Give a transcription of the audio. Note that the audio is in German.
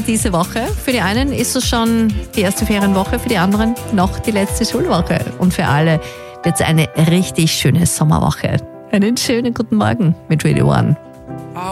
diese Woche. Für die einen ist es schon die erste Ferienwoche, für die anderen noch die letzte Schulwoche. Und für alle wird es eine richtig schöne Sommerwoche. Einen schönen guten Morgen mit Radio One.